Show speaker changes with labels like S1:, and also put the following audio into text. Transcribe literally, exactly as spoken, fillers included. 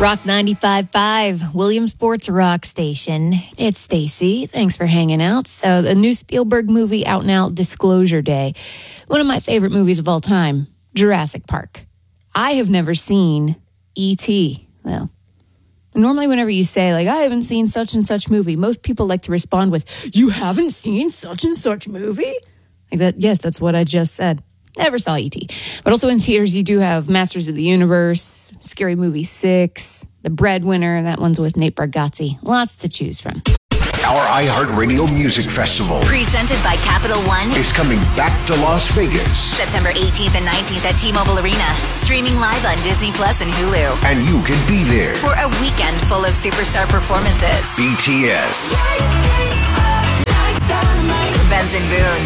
S1: Rock ninety-five point five, Williamsport's rock station. It's Stacy. Thanks for hanging out. So the new Spielberg movie out now, Disclosure Day. One of my favorite movies of all time, Jurassic Park. I have never seen E T Well, normally whenever you say, like, I haven't seen such and such movie, most people like to respond with, you haven't seen such and such movie? Like that, yes, that's what I just said. Never saw E T But also in theaters, you do have Masters of the Universe, Scary Movie six, The Breadwinner. That one's with Nate Bargatze. Lots to choose from.
S2: Our iHeartRadio Music Festival,
S3: presented by Capital One,
S2: is coming back to Las Vegas.
S3: September eighteenth and nineteenth at T-Mobile Arena. Streaming live on Disney Plus and Hulu.
S2: And you can be there
S3: for a weekend full of superstar performances.
S2: B T S,
S3: Benson Boone,